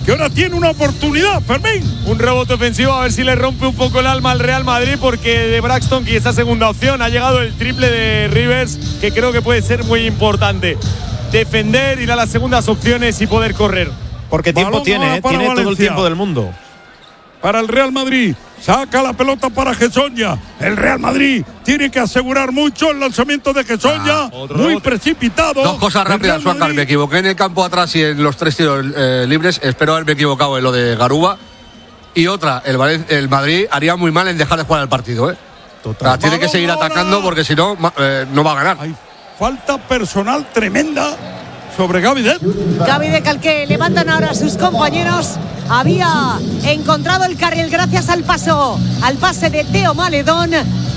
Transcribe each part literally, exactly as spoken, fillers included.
que ahora tiene una oportunidad, Fermín. Un rebote ofensivo, a ver si le rompe un poco el alma al Real Madrid, porque de Braxton, que esa segunda opción, ha llegado el triple de Rivers, que creo que puede ser muy importante. Defender, ir a las segundas opciones y poder correr. Porque tiempo Balón tiene, ¿eh? Tiene todo el tiempo del mundo. Para el Real Madrid, saca la pelota para Gessoña. El Real Madrid tiene que asegurar mucho el lanzamiento de Gessoña, ah, muy rebote. Precipitado. Dos cosas rápidas, Suárez. Me equivoqué en el campo atrás y en los tres tiros eh, libres. Espero haberme equivocado en lo de Garuba. Y otra, el, el Madrid haría muy mal en dejar de jugar el partido, ¿eh? Total. O sea, tiene que seguir atacando porque si no, eh, no va a ganar. Hay falta personal tremenda sobre Gavi Deck. Gavi Deck, al que levantan ahora sus compañeros. Había encontrado el carril gracias al paso, al pase de Teo Maledón.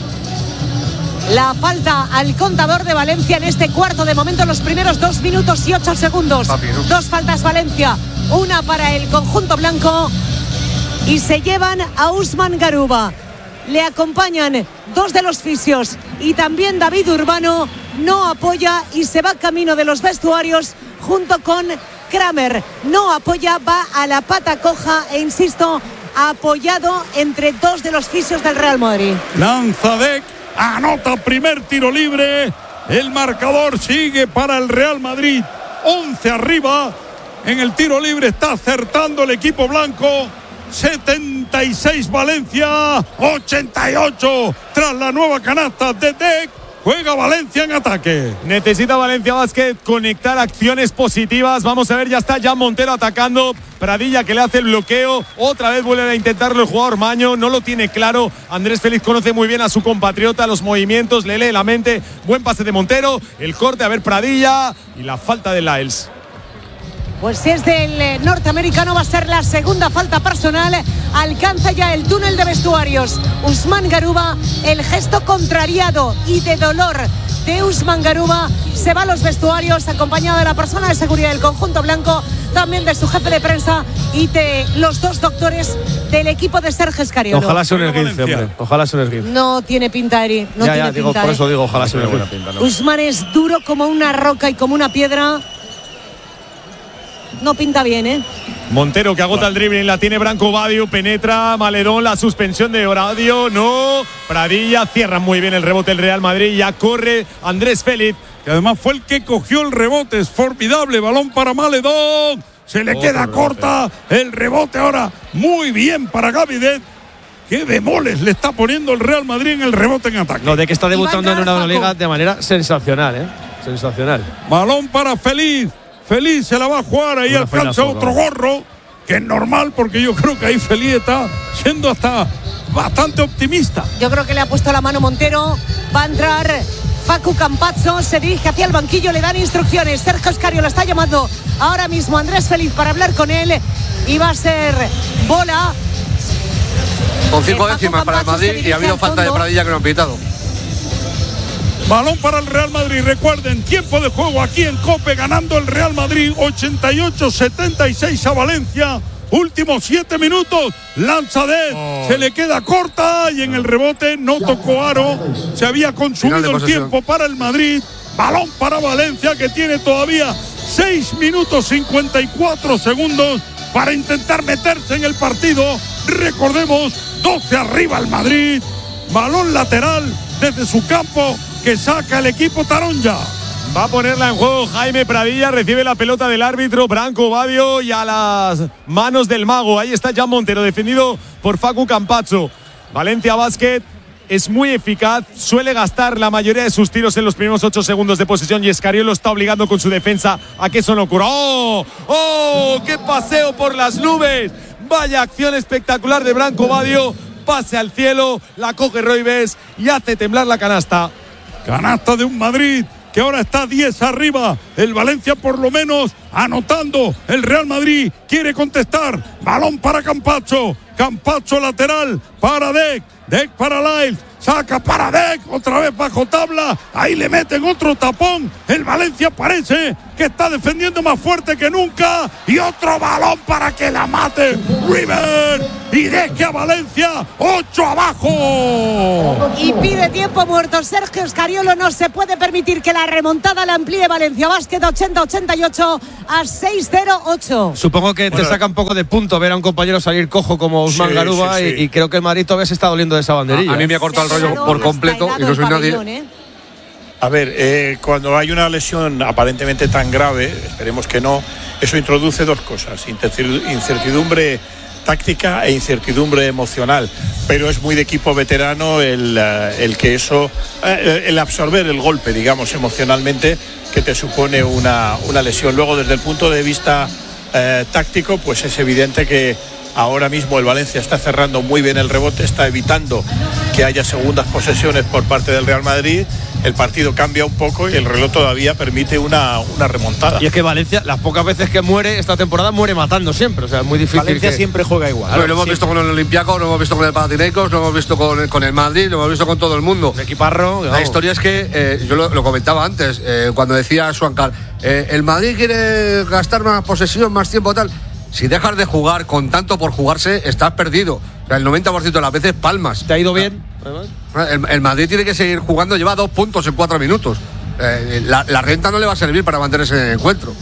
La falta al contador de Valencia en este cuarto, de momento los primeros dos minutos y ocho segundos. Papi, ¿no? Dos faltas Valencia, una para el conjunto blanco, y se llevan a Usman Garuba. Le acompañan dos de los fisios y también David Urbano. No apoya y se va camino de los vestuarios junto con Kramer. No apoya, va a la pata coja e insisto, apoyado entre dos de los fisios del Real Madrid. Lanza Deck, anota primer tiro libre. El marcador sigue para el Real Madrid, once arriba. En el tiro libre está acertando el equipo blanco. setenta y seis Valencia, ochenta y ocho tras la nueva canasta de Deck. Juega Valencia en ataque. Necesita Valencia Basket conectar acciones positivas. Vamos a ver, ya está Jan Montero atacando. Pradilla, que le hace el bloqueo. Otra vez vuelve a intentarlo el jugador Maño. No lo tiene claro. Andrés Félix conoce muy bien a su compatriota, los movimientos, le lee la mente. Buen pase de Montero. El corte, a ver, Pradilla. Y la falta de Lyles. Pues si es del norteamericano, va a ser la segunda falta personal. Alcanza ya el túnel de vestuarios Usman Garuba. El gesto contrariado y de dolor de Usman Garuba. Se va a los vestuarios acompañado de la persona de seguridad del conjunto blanco, también de su jefe de prensa y de los dos doctores del equipo de Sergio Escariolo. Ojalá sea un esguince, hombre. Ojalá sea un esguince. No tiene pinta, Eri. No ya, tiene ya, digo, pinta, por eh. eso digo, ojalá sea una buena pinta, ¿no? Usman es duro como una roca y como una piedra. No pinta bien, ¿eh? Montero, que agota el dribbling, la tiene Branco Badio, penetra Maledón, la suspensión de Oradio, no. Pradilla, cierra muy bien el rebote el Real Madrid, ya corre Andrés Félix, que además fue el que cogió el rebote. Es formidable, balón para Maledón, se le Otro queda rebote. corta el rebote ahora, muy bien para Gavi Deck. Qué bemoles le está poniendo el Real Madrid en el rebote en ataque. Lo de que está debutando en una liga de manera sensacional, ¿eh? Sensacional. Balón para Feliz. Feliz se la va a jugar, ahí alcanza otro gorro, que es normal porque yo creo que ahí Feliz está siendo hasta bastante optimista. Yo creo que le ha puesto la mano Montero, va a entrar Facu Campazzo, se dirige hacia el banquillo, le dan instrucciones, Sergio Escariolo está llamando ahora mismo a Andrés Félix para hablar con él y va a ser bola. Con cinco eh, décimas para el Madrid y ha habido falta de Pradilla que no han pitado. Balón para el Real Madrid, recuerden, tiempo de juego aquí en COPE, ganando el Real Madrid ochenta y ocho setenta y seis a Valencia. Últimos siete minutos, lanza de, oh. se le queda corta y en el rebote no tocó aro. Se había consumido el tiempo para el Madrid. Balón para Valencia, que tiene todavía seis minutos cincuenta y cuatro segundos para intentar meterse en el partido. Recordemos, doce arriba el Madrid. Balón lateral desde su campo que saca el equipo Taronja. Va a ponerla en juego Jaime Pradilla, recibe la pelota del árbitro Branco Badio y a las manos del mago. Ahí está Jan Montero, defendido por Facu Campazzo. Valencia Basket es muy eficaz, suele gastar la mayoría de sus tiros en los primeros ocho segundos de posesión y Escariolo está obligando con su defensa a que eso no ocurra. ¡Oh! ¡Oh! ¡Qué paseo por las nubes! Vaya acción espectacular de Branco Badio. Pase al cielo, la coge Roibes y hace temblar la canasta. Canasta de un Madrid que ahora está diez arriba. El Valencia por lo menos anotando. El Real Madrid quiere contestar. Balón para Campazzo. Campazzo lateral para Deck. Deck para Lyles. Saca para Deck. Otra vez bajo tabla. Ahí le meten otro tapón. El Valencia parece que está defendiendo más fuerte que nunca. Y otro balón para que la mate River y deje a Valencia ocho abajo. Y pide tiempo muerto Sergio Escariolo. No se puede permitir que la remontada la amplíe Valencia Basket. Ochenta ochenta y ocho a seis cero ocho. Supongo que bueno, te saca un poco de punto ver a un compañero salir cojo como Usman sí, Garuba sí, sí. Y, y creo que el Madrid todavía se está doliendo de esa banderilla. A, a mí me ha cortado el rollo por completo y no soy nadie. ¿eh? A ver, eh, cuando hay una lesión aparentemente tan grave, esperemos que no, eso introduce dos cosas, incertidumbre táctica e incertidumbre emocional, pero es muy de equipo veterano el, el que eso, el absorber el golpe, digamos, emocionalmente, que te supone una, una lesión. Luego, desde el punto de vista eh, táctico, pues es evidente que ahora mismo el Valencia está cerrando muy bien el rebote, está evitando que haya segundas posesiones por parte del Real Madrid. El partido cambia un poco y el reloj todavía permite una, una remontada. Y es que Valencia, las pocas veces que muere esta temporada, muere matando siempre. O sea, es muy difícil. Valencia que... siempre juega igual. Bueno, lo hemos visto con el Olympiacos, lo hemos visto con el Panathinaikos, lo hemos visto con, con el Madrid, lo hemos visto con todo el mundo. Un equiparro. La historia es que, eh, yo lo, lo comentaba antes, eh, cuando decía Suancar, eh, el Madrid quiere gastar más posesión, más tiempo, tal. Si dejas de jugar con tanto por jugarse, estás perdido. O sea, el noventa por ciento de las veces palmas. ¿Te ha ido bien? El, el Madrid tiene que seguir jugando, lleva dos puntos en cuatro minutos. Eh, la, la renta no le va a servir para mantenerse en el encuentro.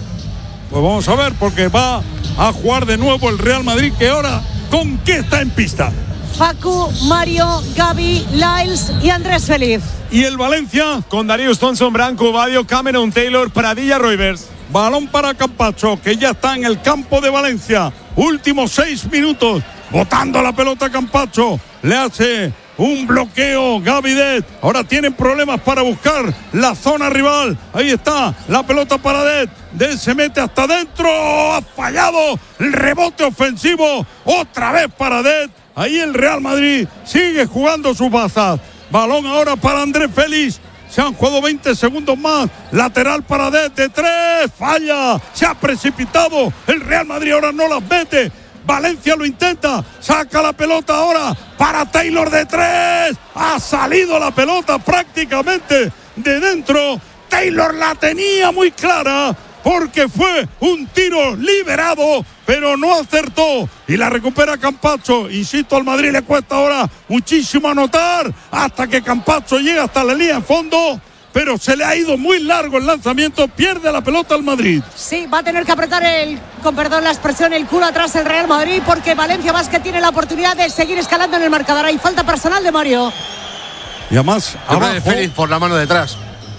Pues vamos a ver, porque va a jugar de nuevo el Real Madrid, que ahora con qué está en pista. Facu, Mario, Gaby, Lyles y Andrés Feliz. Y el Valencia con Darius Thompson, Branco, Badio, Cameron Taylor, Pradilla, Roivers. Balón para Campazzo, que ya está en el campo de Valencia. Últimos seis minutos. Botando la pelota Campazzo. Le hace un bloqueo Gavidet. Ahora tienen problemas para buscar la zona rival. Ahí está la pelota para Det. Det se mete hasta adentro. Ha fallado el rebote ofensivo. Otra vez para Det. Ahí el Real Madrid sigue jugando sus bazas. Balón ahora para Andrés Félix. Se han jugado veinte segundos más. Lateral para Det de tres. Falla. Se ha precipitado. El Real Madrid ahora no las mete. Valencia lo intenta. Saca la pelota ahora para Taylor de tres. Ha salido la pelota prácticamente de dentro. Taylor la tenía muy clara porque fue un tiro liberado, pero no acertó. Y la recupera Campazzo. Insisto, al Madrid le cuesta ahora muchísimo anotar hasta que Campazzo llega hasta la línea en fondo. Pero se le ha ido muy largo el lanzamiento, pierde la pelota al Madrid. Sí, va a tener que apretar el, con perdón la expresión, el culo atrás el Real Madrid, porque Valencia Basket tiene la oportunidad de seguir escalando en el marcador. Hay falta personal de Mario. Y además, abajo, Félix por la mano detrás.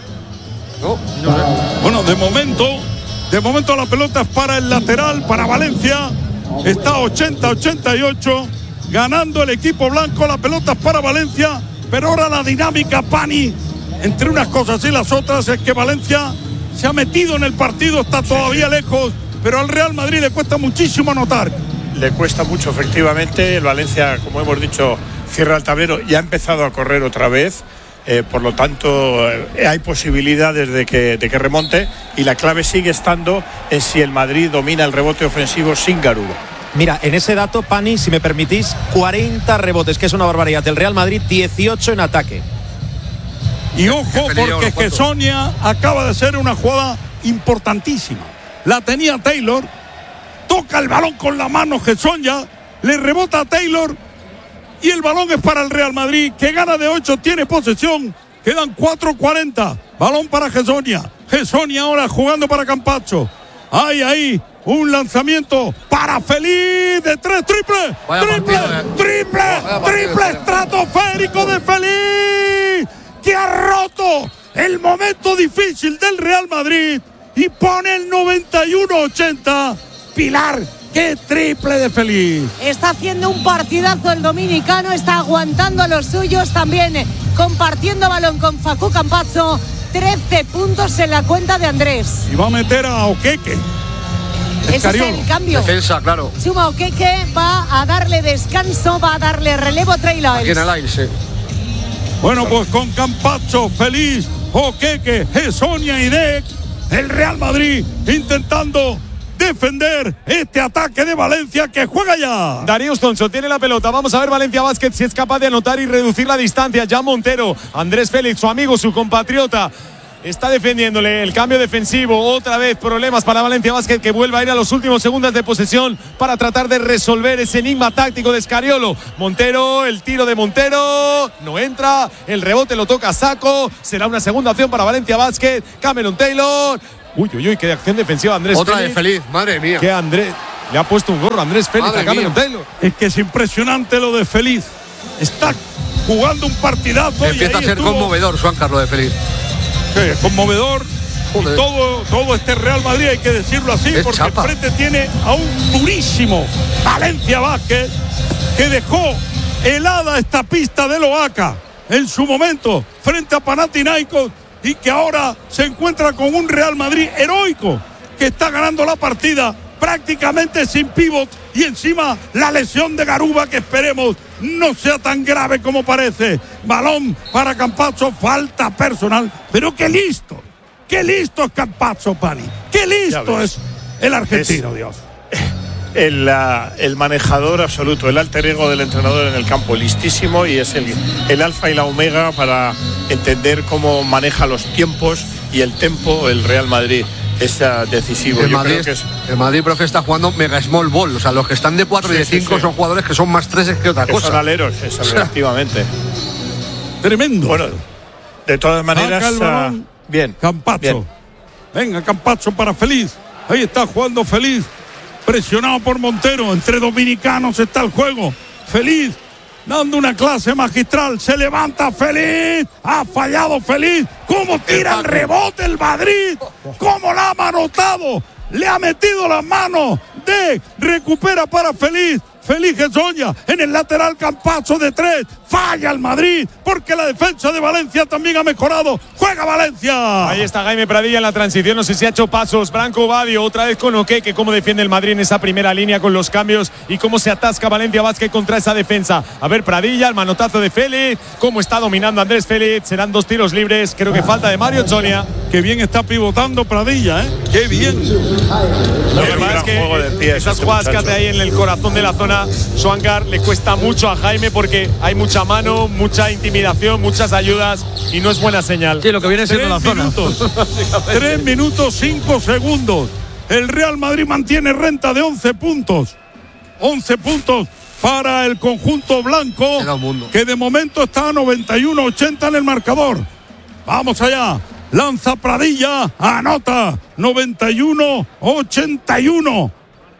No, no sé. Bueno, de momento, de momento la pelota es para el lateral, para Valencia. Está ochenta ochenta y ocho, ganando el equipo blanco. La pelota es para Valencia, pero ahora la dinámica, Pani, entre unas cosas y las otras, es que Valencia se ha metido en el partido, está todavía lejos, pero al Real Madrid le cuesta muchísimo anotar. Le cuesta mucho, efectivamente. El Valencia, como hemos dicho, cierra el tablero y ha empezado a correr otra vez. Eh, por lo tanto, eh, hay posibilidades de que, de que remonte, y la clave sigue estando en si el Madrid domina el rebote ofensivo sin Garuba. Mira, en ese dato, Pani, si me permitís, cuarenta rebotes, que es una barbaridad. El Real Madrid, dieciocho en ataque. Y ojo, porque es que Sonia acaba de hacer una jugada importantísima. La tenía Taylor, toca el balón con la mano Gessonia, le rebota a Taylor y el balón es para el Real Madrid, que gana de ocho, tiene posesión. Quedan cuatro cuarenta. Balón para Gessonia. Gessonia ahora jugando para Campazzo. Hay ahí un lanzamiento para Feliz de tres, triple, Vaya triple, partido, eh. triple, Vaya triple partido, estratosférico de Feliz, que ha roto el momento difícil del Real Madrid y pone el noventa y uno ochenta. Pilar, qué triple de Feliz. Está haciendo un partidazo el dominicano, está aguantando a los suyos, también compartiendo balón con Facu Campazzo. trece puntos en la cuenta de Andrés. Y va a meter a Oqueque. Ese es el cambio. Defensa, claro. Chuma Oqueque va a darle descanso, va a darle relevo a Trey Lyles. Aquí en el aire, sí. Bueno, pues con Campazzo, Feliz, Oqueque, Gessonia y Dec, el Real Madrid intentando defender este ataque de Valencia, que juega ya. Darius Thompson tiene la pelota. Vamos a ver Valencia Basket si es capaz de anotar y reducir la distancia. Ya Montero, Andrés Félix, su amigo, su compatriota, está defendiéndole el cambio defensivo. Otra vez problemas para Valencia Basket, que vuelve a ir a los últimos segundos de posesión para tratar de resolver ese enigma táctico de Scariolo. Montero, el tiro de Montero no entra, el rebote lo toca Sacco, será una segunda opción para Valencia Basket. Cameron Taylor, uy, uy, uy, qué acción defensiva Andrés Otra Félix. de Feliz, madre mía. Que Andrés le ha puesto un gorro a Andrés Félix Madre a Cameron mía. Taylor. Es que es impresionante lo de Feliz. Está jugando un partidazo. Empieza y ahí a ser estuvo, conmovedor, Juan Carlos de Feliz. sí, conmovedor. Joder. Y todo, todo este Real Madrid, hay que decirlo así, Es porque chapa. enfrente tiene a un durísimo Valencia Basket que dejó helada esta pista del Oaxaca en su momento frente a Panathinaikos y que ahora se encuentra con un Real Madrid heroico que está ganando la partida prácticamente sin pívot y encima la lesión de Garuba, que esperemos no sea tan grave como parece. Balón para Campazzo, falta personal, pero qué listo, qué listo es Campazzo, Pani, qué listo es el argentino, Es- Dios. El, la- el manejador absoluto, el alter ego del entrenador en el campo, listísimo, y es el, el alfa y la omega para entender cómo maneja los tiempos y el tempo el Real Madrid. Es ah, decisivo. El Yo Madrid, creo que es el Madrid, profe, está jugando mega small ball. O sea, los que están de cuatro y Sí, de sí, cinco sí. son jugadores que son más treses que otra que son cosa. aleros, eso, efectivamente. Tremendo. Bueno, de todas maneras, Saca el ah, balón. bien. Campazzo. Bien. Venga, Campazzo para Feliz. Ahí está jugando Feliz. Presionado por Montero. Entre dominicanos está el juego. Feliz dando una clase magistral. Se levanta Feliz. Ha fallado Feliz. ¿Cómo tira el rebote el Madrid? ¿Cómo la ha manotado? Le ha metido las manos. De recupera para Feliz. Feliz Gesoña en el lateral, Campazzo de tres. Falla el Madrid porque la defensa de Valencia también ha mejorado. Juega Valencia. Ahí está Jaime Pradilla en la transición, no sé si ha hecho pasos. Branco Badio otra vez con Oqueque, cómo defiende el Madrid en esa primera línea con los cambios y cómo se atasca Valencia Basket contra esa defensa. A ver, Pradilla, el manotazo de Félix, cómo está dominando Andrés Félix. Serán dos tiros libres, creo que falta de Mario Sonia. Qué bien está pivotando Pradilla, ¿eh? Qué bien. Lo que Un pasa gran es que juego de pies esas este jugadas que muchacho. hace ahí en el corazón de la zona, Swankar, le cuesta mucho a Jaime porque hay mucha mano, mucha intimidación, muchas ayudas y no es buena señal. Sí, lo que viene siendo Tres la zona. minutos. Tres minutos, cinco segundos. El Real Madrid mantiene renta de once puntos. once puntos para el conjunto blanco, Queda un mundo. que de momento está a noventa y uno ochenta en el marcador. Vamos allá. Lanza Pradilla, anota noventa y uno ochenta y uno.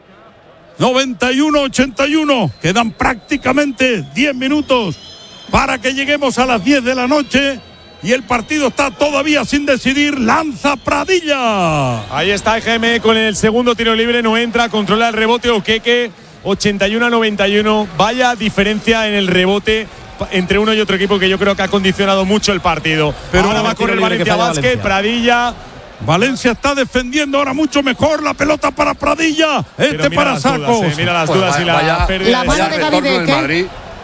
noventa y uno ochenta y uno. Quedan prácticamente diez minutos para que lleguemos a las diez de la noche y el partido está todavía sin decidir. Lanza Pradilla. Ahí está Jaime con el segundo tiro libre, no entra, controla el rebote Oqueque, ochenta y uno a noventa y uno. Vaya diferencia en el rebote entre uno y otro equipo que yo creo que ha condicionado mucho el partido. Pero ahora va a correr Valencia Basket, Pradilla. Valencia está defendiendo ahora mucho mejor. La pelota para Pradilla. Este Pero mira para las Sacco. dudas, eh, mira las Pues dudas vaya- y la vaya- pérdida La de mano Vaya de retorno Gaby del Decker. Madrid.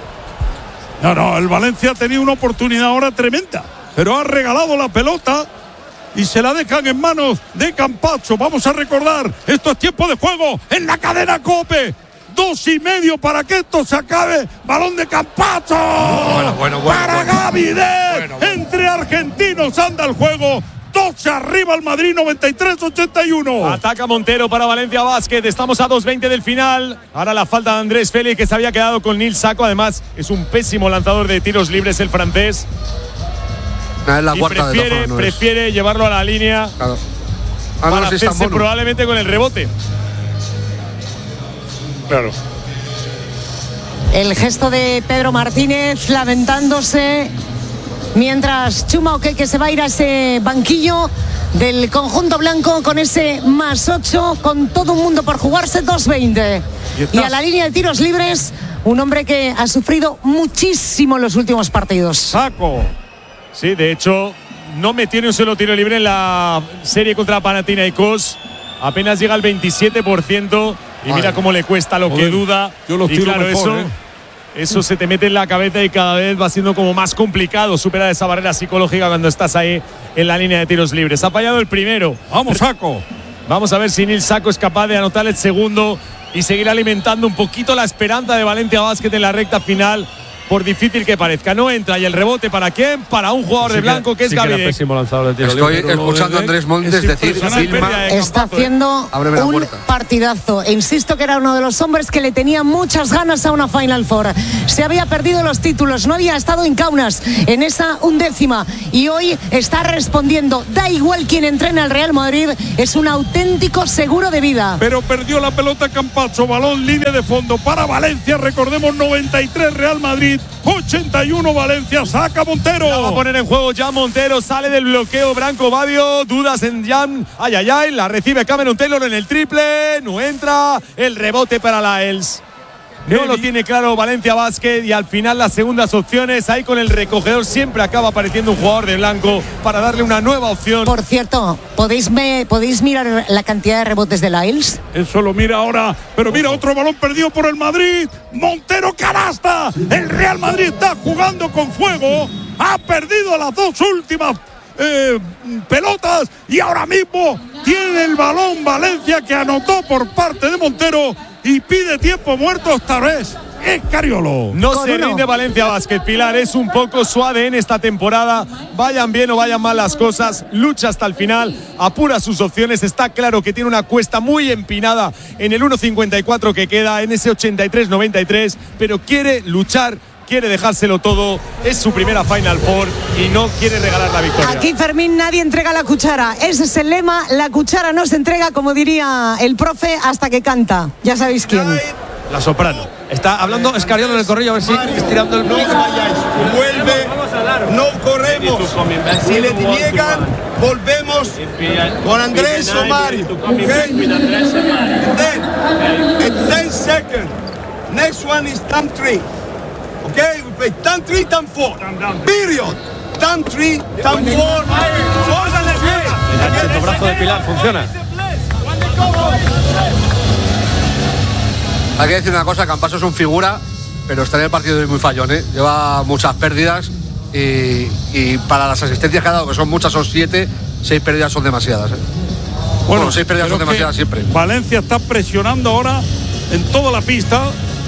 No, no, el Valencia ha tenido una oportunidad ahora tremenda, pero ha regalado la pelota y se la dejan en manos de Campazzo. Vamos a recordar, esto es tiempo de juego en la cadena COPE. Dos y medio para que esto se acabe. Balón de Campazzo. Bueno, bueno, bueno, para bueno. Gaby Deck. Bueno, bueno. Entre argentinos anda el juego. doce arriba el Madrid, noventa y tres ochenta y uno. Ataca Montero para Valencia Basket. Estamos a dos veinte del final. Ahora la falta de Andrés Félix, que se había quedado con Nil Sacco. Además, es un pésimo lanzador de tiros libres el francés. Nah, es la Y cuarta de prefiere, todas formas, no es. prefiere llevarlo a la línea Claro. Ah, no, para sí está hacerse mono. probablemente con el rebote. Claro. El gesto de Pedro Martínez lamentándose mientras Chuma Oqueque se va a ir a ese banquillo del conjunto blanco con ese más ocho, con todo un mundo por jugarse, dos veinte. Y Y a la línea de tiros libres, un hombre que ha sufrido muchísimo en los últimos partidos. Sacco. Sí, de hecho, no metió ni un solo tiro libre en la serie contra Panathinaikos. Apenas llega al veintisiete por ciento. Y Madre. mira cómo le cuesta lo que Joder, duda. yo los y tiro claro, mejor, eso, ¿eh? eso se te mete en la cabeza y cada vez va siendo como más complicado superar esa barrera psicológica cuando estás ahí en la línea de tiros libres. Ha fallado el primero. Vamos, Sacco. Vamos a ver si Nil Sacco es capaz de anotar el segundo y seguir alimentando un poquito la esperanza de Valencia Basket en la recta final. por difícil que parezca. No entra. ¿Y el rebote para quién? Para un jugador sí de blanco que es sí Gaby. Que pésimo lanzador de tiro Estoy libre. escuchando a Andrés Montes decir Vilma, está haciendo Ábreme la un puerta. partidazo. Insisto que era uno de los hombres que le tenía muchas ganas a una Final Four. Se había perdido los títulos, no había estado en Kaunas en esa undécima y hoy está respondiendo. Da igual quién entrena al Real Madrid, es un auténtico seguro de vida. Pero perdió la pelota Campazzo, balón línea de fondo para Valencia. Recordemos, noventa y tres Real Madrid, ochenta y uno Valencia. Saca Montero. La va a poner en juego ya Montero. Sale del bloqueo Branco Badio. Dudas en Jan. Ay, ay, ay. La recibe Cameron Taylor en el triple. No entra. El rebote para Lyles. No lo tiene claro Valencia Basket y al final las segundas opciones ahí con el recogedor siempre acaba apareciendo un jugador de blanco para darle una nueva opción. Por cierto, ¿podéis, me, ¿podéis mirar la cantidad de rebotes de Lyles? Eso lo mira ahora, pero mira otro balón perdido por el Madrid. Montero canasta. El Real Madrid está jugando con fuego. Ha perdido las dos últimas eh, pelotas y ahora mismo tiene el balón Valencia, que anotó por parte de Montero y pide tiempo muerto esta vez. Es Cariolo. No Con se uno. rinde Valencia Basket, Pilar. Es un poco suave en esta temporada. Vayan bien o vayan mal las cosas, lucha hasta el final, apura sus opciones. Está claro que tiene una cuesta muy empinada en el uno cincuenta y cuatro que queda, en ese ochenta y tres noventa y tres, pero quiere luchar, quiere dejárselo todo. Es su primera Final Four y no quiere regalar la victoria. Aquí, Fermín, nadie entrega la cuchara. Ese es el lema. La cuchara no se entrega, como diría el profe, hasta que canta. Ya sabéis quién. La soprano. Está hablando Escariolo en el corrillo, a ver si estirando el micro. Vuelve, no corremos. Si le niegan, volvemos con Andrés o Mario. Okay? And then, in ten seconds, next one is time three. Okay, we play time three, time four. Period. Time three, time four. Four and a El brazo de Pilar funciona. Hay que decir una cosa, Campazzo es un figura, pero está en el partido de hoy muy fallón, ¿eh? Lleva muchas pérdidas y, y para las asistencias que ha dado, que son muchas, son siete, seis pérdidas son demasiadas, ¿eh? Bueno, bueno, seis pérdidas son demasiadas siempre. Valencia está presionando ahora en toda la pista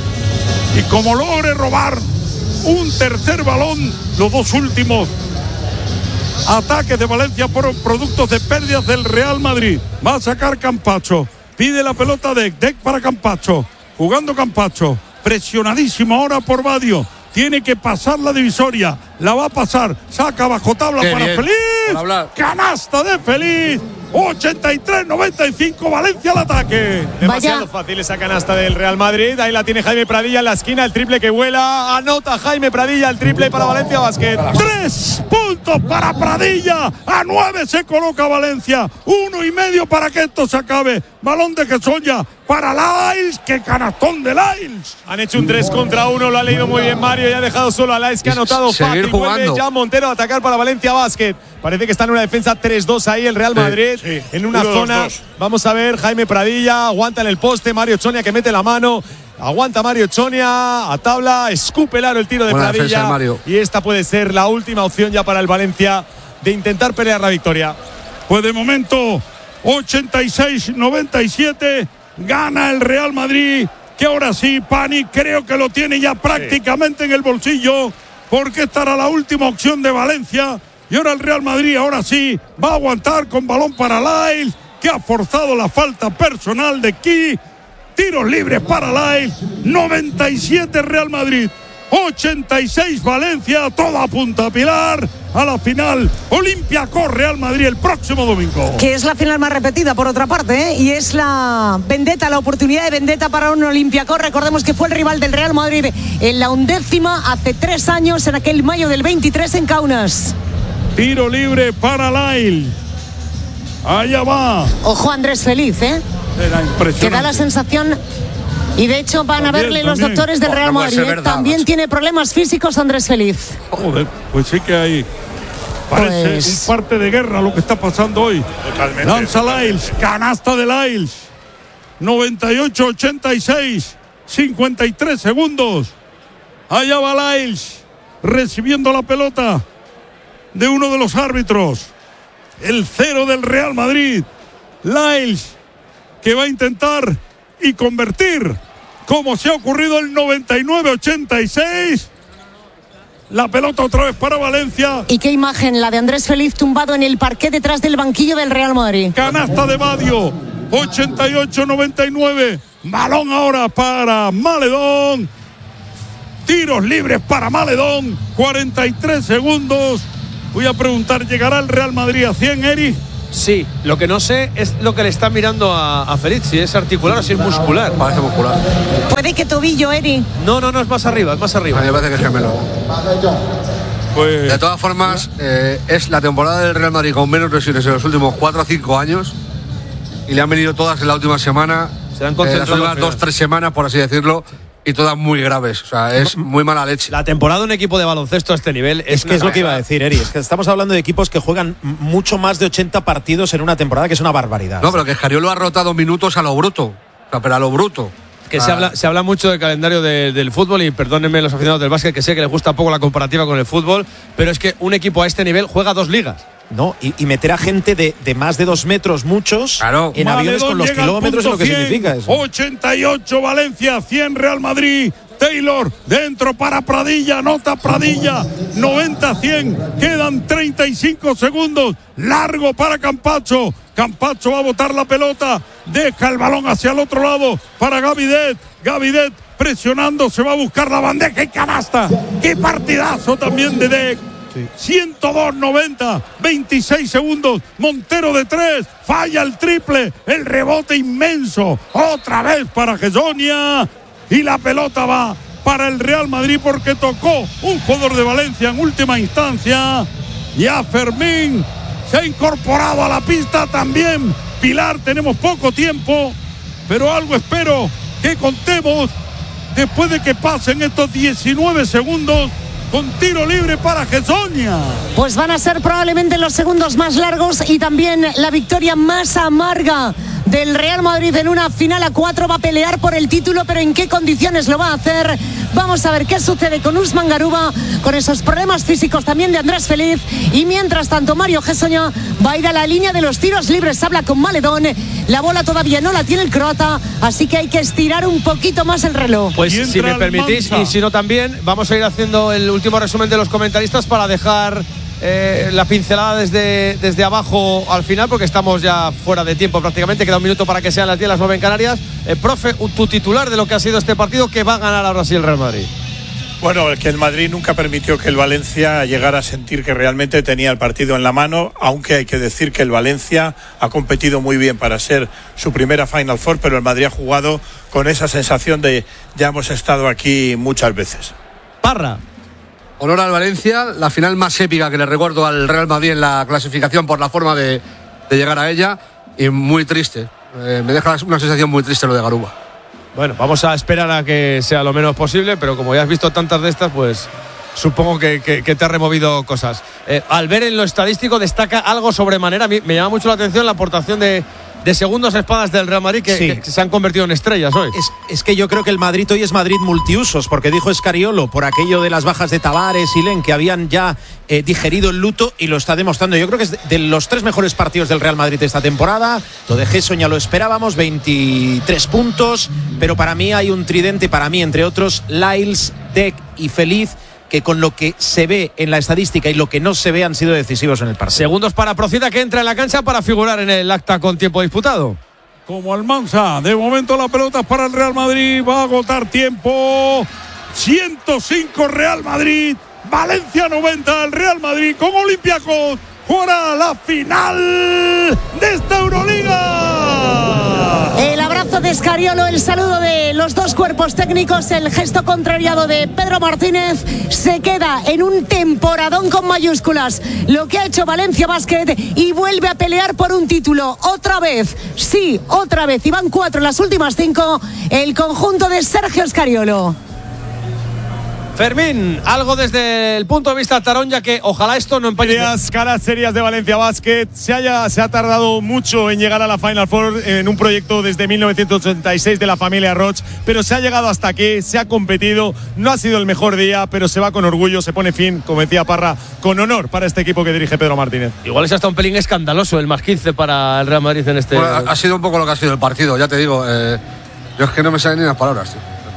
y como logre robar un tercer balón, los dos últimos ataques de Valencia fueron productos de pérdidas del Real Madrid. Va a sacar Campazzo, pide la pelota de Deck para Campazzo. Jugando Campazzo, presionadísimo ahora por Badio. Tiene que pasar la divisoria. La va a pasar. Saca bajo tabla Qué para bien, Feliz. Canasta de Feliz. ochenta y tres noventa y cinco. Valencia al ataque. Demasiado Vaya. fácil esa canasta del Real Madrid. Ahí la tiene Jaime Pradilla en la esquina. El triple que vuela. Anota Jaime Pradilla el triple para Valencia Basket. Tres puntos para Pradilla. A nueve se coloca Valencia. Uno y medio para que esto se acabe. Balón de Gesoya para Lyles. ¡Qué canastón de Lyles! Han hecho un tres contra uno. Lo ha leído muy bien Mario. Y ha dejado solo a Lyles, que ha anotado Seguir fácil. Vuelve jugando. ya Montero a atacar para Valencia Basket. Parece que está en una defensa tres dos ahí el Real Madrid. sí. En una Uno, dos, zona. dos. Vamos a ver. Jaime Pradilla aguanta en el poste. Mario Chonia que mete la mano. Aguanta Mario Chonia a tabla. Escupe el aro el tiro de Buena defensa Pradilla. de Mario. Y esta puede ser la última opción ya para el Valencia de intentar pelear la victoria. Pues de momento, ochenta y seis noventa y siete, gana el Real Madrid, que ahora sí, Pani, creo que lo tiene ya prácticamente en el bolsillo, porque esta era la última opción de Valencia, y ahora el Real Madrid, ahora sí, va a aguantar con balón para Lyles, que ha forzado la falta personal de Ki. Tiros libres para Lyles, noventa y siete Real Madrid, ochenta y seis Valencia, todo apunta a Pilar a la final Olympiacos Real Madrid el próximo domingo. Que es la final más repetida, por otra parte, ¿eh? Y es la vendetta, la oportunidad de vendetta para un Olympiacos. Recordemos que fue el rival del Real Madrid en la undécima hace tres años, en aquel mayo del veintitrés en Kaunas. Tiro libre para Lyles. Allá va. Ojo Andrés Feliz, ¿eh? Era impresionante. Que da la sensación, y de hecho van a También, verle los también. doctores del Bueno, Real no puede Madrid, ser ¿eh? verdad, También macho. tiene problemas físicos Andrés Feliz. Joder, pues sí que hay. Parece Pues- un parte de guerra lo que está pasando hoy. Totalmente. Lanza Lyles, canasta de Lyles. noventa y ocho ochenta y seis, cincuenta y tres segundos. Allá va Lyles, recibiendo la pelota de uno de los árbitros. El cero del Real Madrid. Lyles, que va a intentar y convertir, como se ha ocurrido el noventa y nueve ochenta y seis. La pelota otra vez para Valencia. Y qué imagen la de Andrés Feliz tumbado en el parqué detrás del banquillo del Real Madrid. Canasta de Badio. ochenta y ocho noventa y nueve. Balón ahora para Maledón. Tiros libres para Maledón. cuarenta y tres segundos. Voy a preguntar, ¿llegará el Real Madrid a cien, Eri? Sí, lo que no sé es lo que le está mirando a, a Feliz, si es articular o si es muscular. Parece muscular. Puede que tobillo, Eri. No, no, no, es más arriba, es más arriba. A mí me parece que es gemelo. Pues, de todas formas, eh, es la temporada del Real Madrid con menos lesiones en los últimos cuatro o cinco años. Y le han venido todas en la última semana. Se han eh, concentrado las últimas dos, tres semanas, por así decirlo. Y todas muy graves, o sea, es muy mala leche. La temporada de un equipo de baloncesto a este nivel es, es que es lo que iba a decir, Eri. Es que estamos hablando de equipos que juegan mucho más de ochenta partidos en una temporada, que es una barbaridad. No, pero que Escariolo ha rotado minutos a lo bruto. O sea, pero a lo bruto. Que ah. se habla, se habla mucho del calendario de, del fútbol, y perdónenme los aficionados del básquet, que sé que les gusta poco la comparativa con el fútbol, pero es que un equipo a este nivel juega dos ligas. No, y, y meter a gente de, de más de dos metros, muchos, claro, en Maledón aviones con los kilómetros, y lo que cien, significa eso. ochenta y ocho Valencia, cien Real Madrid. Taylor dentro para Pradilla, anota Pradilla, noventa cien, quedan treinta y cinco segundos, largo para Campazzo. Campazzo va a botar la pelota, deja el balón hacia el otro lado para Gavidet. Gavidet presionando, se va a buscar la bandeja y canasta. Qué partidazo también de Dec. ciento dos noventa, veintiséis segundos, Montero de tres, falla el triple, el rebote inmenso, otra vez para Gessonia, y la pelota va para el Real Madrid porque tocó un jugador de Valencia en última instancia. Ya Fermín se ha incorporado a la pista también. Pilar, tenemos poco tiempo, pero algo espero que contemos después de que pasen estos diecinueve segundos. Con tiro libre para Gessonia. Pues van a ser probablemente los segundos más largos y también la victoria más amarga del Real Madrid en una final a cuatro. Va a pelear por el título, pero ¿en qué condiciones lo va a hacer? Vamos a ver qué sucede con Usman Garuba, con esos problemas físicos también de Andrés Feliz. Y mientras tanto, Mario Gessonia va a ir a la línea de los tiros libres. Habla con Maledón. La bola todavía no la tiene el croata, así que hay que estirar un poquito más el reloj. Pues si me permitís, y si no también, vamos a ir haciendo el último resumen de los comentaristas para dejar eh, la pincelada desde, desde abajo al final, porque estamos ya fuera de tiempo prácticamente. Queda un minuto para que sean las diez, las nueve en Canarias. Eh, profe, tu titular de lo que ha sido este partido, que va a ganar ahora sí el Real Madrid. Bueno, que el Madrid nunca permitió que el Valencia llegara a sentir que realmente tenía el partido en la mano, aunque hay que decir que el Valencia ha competido muy bien para ser su primera Final Four, pero el Madrid ha jugado con esa sensación de ya hemos estado aquí muchas veces. Parra. Honor al Valencia, la final más épica que le recuerdo al Real Madrid en la clasificación por la forma de, de llegar a ella, y muy triste. Eh, me deja una sensación muy triste lo de Garuba. Bueno, vamos a esperar a que sea lo menos posible, pero como ya has visto tantas de estas, pues supongo que, que, que te ha removido cosas. Eh, al ver en lo estadístico destaca algo sobremanera. A mí me llama mucho la atención la aportación de, de segundos espadas del Real Madrid que, sí. que se han convertido en estrellas hoy. Es, es que yo creo que el Madrid hoy es Madrid multiusos, porque dijo Escariolo por aquello de las bajas de Tavares y Len, que habían ya eh, digerido el luto, y lo está demostrando. Yo creo que es de, de los tres mejores partidos del Real Madrid de esta temporada. Lo de Gessonia lo esperábamos, veintitrés puntos, pero para mí hay un tridente, para mí entre otros, Lyles, Dec y Feliz, que con lo que se ve en la estadística y lo que no se ve han sido decisivos en el partido. Segundos para Procida, que entra en la cancha para figurar en el acta con tiempo disputado. Como Almanza, de momento la pelota es para el Real Madrid, va a agotar tiempo. ciento cinco Real Madrid, Valencia noventa, el Real Madrid con Olympiacos jugará la final de esta Euroliga. El abrazo de Escariolo, el saludo de los dos cuerpos técnicos, el gesto contrariado de Pedro Martínez. Se queda en un temporadón con mayúsculas lo que ha hecho Valencia Basket y vuelve a pelear por un título otra vez, sí, otra vez, y van cuatro en las últimas cinco el conjunto de Sergio Escariolo. Fermín, algo desde el punto de vista tarón, ya que ojalá esto no empañe. Las caras serias de Valencia Basket. Se, haya, se ha tardado mucho en llegar a la Final Four en un proyecto desde mil novecientos ochenta y seis de la familia Roch, pero se ha llegado hasta aquí, se ha competido. No ha sido el mejor día, pero se va con orgullo, se pone fin, como decía Parra, con honor para este equipo que dirige Pedro Martínez. Igual es hasta un pelín escandaloso el más quince para el Real Madrid en este. Bueno, ha sido un poco lo que ha sido el partido, ya te digo. Eh, yo es que no me salen ni las palabras, tío.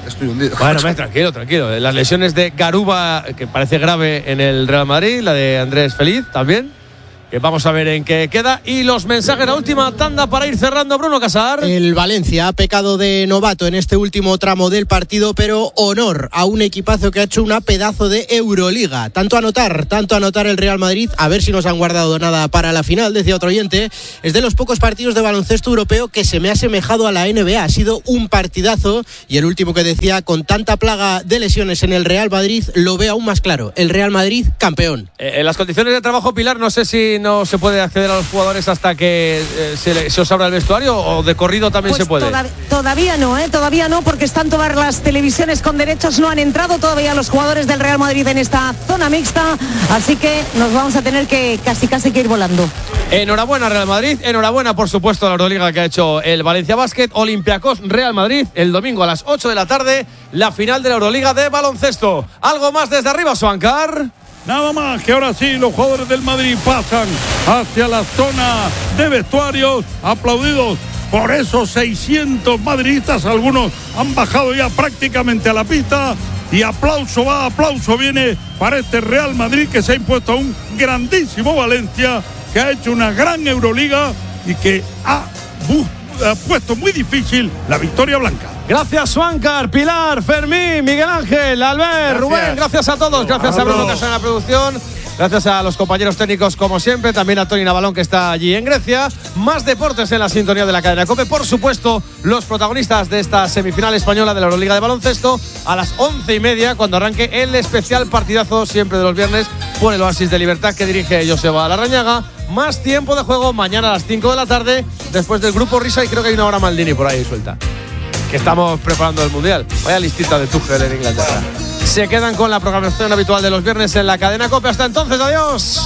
estoy hundido. Bueno, me, tranquilo, tranquilo. Las lesiones de Garuba, que parece grave en el Real Madrid, la de Andrés Feliz también, que vamos a ver en qué queda. Y los mensajes, la última tanda para ir cerrando, Bruno Casar. El Valencia ha pecado de novato en este último tramo del partido, pero honor a un equipazo que ha hecho una pedazo de Euroliga. Tanto anotar, tanto anotar el Real Madrid, a ver si nos han guardado nada para la final, decía otro oyente. Es de los pocos partidos de baloncesto europeo que se me ha asemejado a la N B A. Ha sido un partidazo, y el último que decía, con tanta plaga de lesiones en el Real Madrid, lo veo aún más claro. El Real Madrid, campeón. Eh, en las condiciones de trabajo, Pilar, no sé si no se puede acceder a los jugadores hasta que eh, se, le, se os abra el vestuario, o de corrido también pues se puede. Todav- todavía no, ¿eh? todavía no, porque están todas las televisiones con derechos, no han entrado todavía los jugadores del Real Madrid en esta zona mixta, así que nos vamos a tener que casi casi que ir volando. Enhorabuena Real Madrid, enhorabuena por supuesto a la Euroliga que ha hecho el Valencia Basket. Olympiacos Real Madrid el domingo a las ocho de la tarde, la final de la Euroliga de baloncesto. ¿Algo más desde arriba, Suancar? Nada más, que ahora sí los jugadores del Madrid pasan hacia la zona de vestuarios, aplaudidos por esos seiscientos madridistas. Algunos han bajado ya prácticamente a la pista, y aplauso va, aplauso viene para este Real Madrid, que se ha impuesto a un grandísimo Valencia, que ha hecho una gran Euroliga y que ha, bu- ha puesto muy difícil la victoria blanca. Gracias, Suancar, Pilar, Fermín, Miguel Ángel, Albert, Gracias. Rubén, gracias a todos, gracias a Bruno Casar en la producción, gracias a los compañeros técnicos como siempre, también a Tony Navalón que está allí en Grecia. Más deportes en la sintonía de la cadena COPE, por supuesto, los protagonistas de esta semifinal española de la Euroliga de baloncesto a las once y media, cuando arranque el especial partidazo siempre de los viernes por el Oasis de Libertad que dirige Joseba Larrañaga. Más tiempo de juego mañana a las cinco de la tarde, después del grupo Risa, y creo que hay una hora Maldini por ahí suelta, que estamos preparando el Mundial. Vaya listita de Tuchel en Inglaterra. Se quedan con la programación habitual de los viernes en la cadena COPE. Hasta entonces, adiós.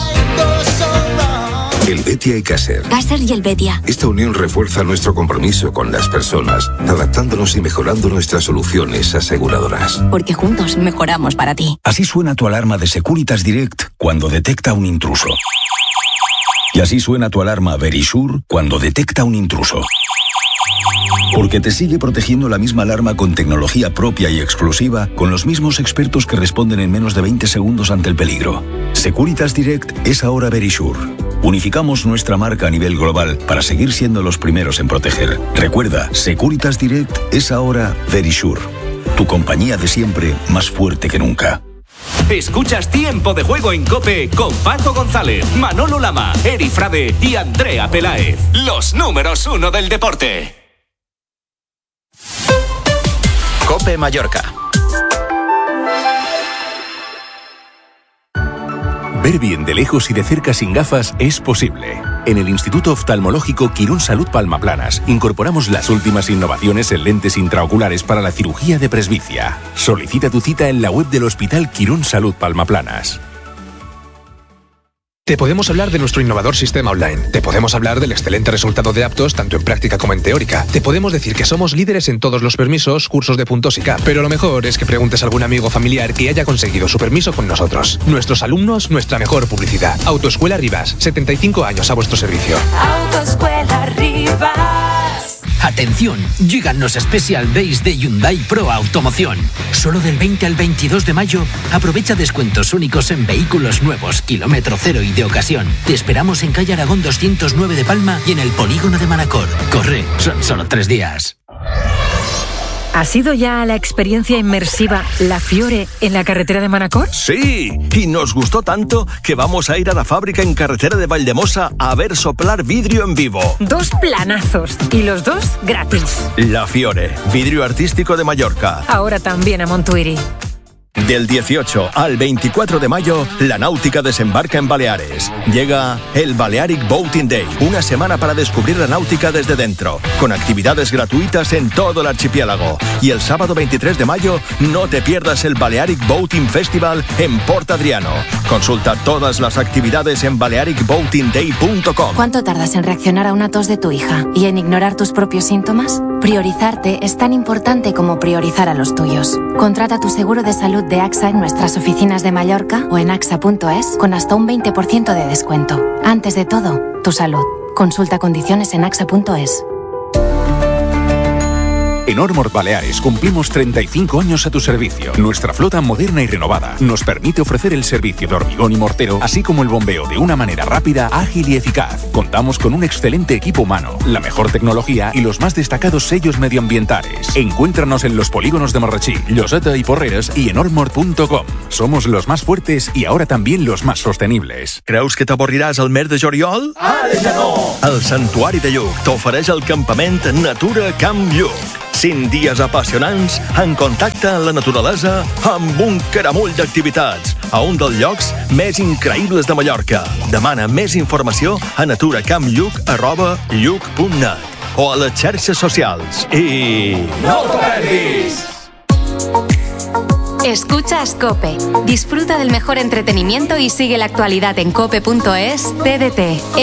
El Betia y Caser. Caser y el Betia. Esta unión refuerza nuestro compromiso con las personas, adaptándonos y mejorando nuestras soluciones aseguradoras. Porque juntos mejoramos para ti. Así suena tu alarma de Securitas Direct cuando detecta un intruso. Y así suena tu alarma Verisure cuando detecta un intruso. Porque te sigue protegiendo la misma alarma con tecnología propia y exclusiva, con los mismos expertos que responden en menos de veinte segundos ante el peligro. Securitas Direct es ahora Verisure. Unificamos nuestra marca a nivel global para seguir siendo los primeros en proteger. Recuerda, Securitas Direct es ahora Verisure. Tu compañía de siempre, más fuerte que nunca. Escuchas Tiempo de Juego en COPE con Paco González, Manolo Lama, Eri Frade y Andrea Peláez. Los números uno del deporte. COPE Mallorca. Ver bien de lejos y de cerca sin gafas es posible. En el Instituto Oftalmológico Quirón Salud Palmaplanas incorporamos las últimas innovaciones en lentes intraoculares para la cirugía de presbicia. Solicita tu cita en la web del Hospital Quirón Salud Palmaplanas. Te podemos hablar de nuestro innovador sistema online. Te podemos hablar del excelente resultado de aptos tanto en práctica como en teórica. Te podemos decir que somos líderes en todos los permisos, cursos de puntos y C A P. Pero lo mejor es que preguntes a algún amigo o familiar que haya conseguido su permiso con nosotros. Nuestros alumnos, nuestra mejor publicidad. Autoescuela Rivas, setenta y cinco años a vuestro servicio. Autoescuela Rivas. Atención, llegan los Special Days de Hyundai Pro Automoción. Solo del veinte al veintidós de mayo, aprovecha descuentos únicos en vehículos nuevos, kilómetro cero y de ocasión. Te esperamos en calle Aragón doscientos nueve de Palma y en el polígono de Manacor. Corre, son solo tres días. ¿Ha sido ya la experiencia inmersiva La Fiore en la carretera de Manacor? Sí, y nos gustó tanto que vamos a ir a la fábrica en carretera de Valdemosa a ver soplar vidrio en vivo. Dos planazos y los dos gratis. La Fiore, vidrio artístico de Mallorca. Ahora también a Montuiri. Del dieciocho al veinticuatro de mayo, la náutica desembarca en Baleares. Llega el Balearic Boating Day, una semana para descubrir la náutica desde dentro, con actividades gratuitas en todo el archipiélago. Y el sábado veintitrés de mayo, no te pierdas el Balearic Boating Festival en Port Adriano. Consulta todas las actividades en balearic boating day punto com. ¿Cuánto tardas en reaccionar a una tos de tu hija y en ignorar tus propios síntomas? Priorizarte es tan importante como priorizar a los tuyos. Contrata tu seguro de salud de AXA en nuestras oficinas de Mallorca o en axa punto es con hasta un veinte por ciento de descuento. Antes de todo, tu salud. Consulta condiciones en axa punto es. En Ormor Baleares cumplimos treinta y cinco años a tu servicio. Nuestra flota moderna y renovada nos permite ofrecer el servicio de hormigón y mortero, así como el bombeo de una manera rápida, ágil y eficaz. Contamos con un excelente equipo humano, la mejor tecnología y los más destacados sellos medioambientales. Encuéntranos en los polígonos de Marratxí, Lloseta y Porreres y en ormor punto com. Somos los más fuertes y ahora también los más sostenibles. Creus que t'avorriràs al mes de juliol? Ara ja no! El Santuari de Lluc t'ofereix el campament Natura Camp Lluc. cinc dies apassionants en contacte amb la naturalesa amb un caramull d'activitats a un dels llocs més increïbles de Mallorca. Demana més informació a naturacampluc arroba lluc punt net o a les xarxes socials. I... ¡No te perdis! Escuchas COPE. Disfruta del mejor entretenimiento y sigue la actualidad en cope punto es, T D T,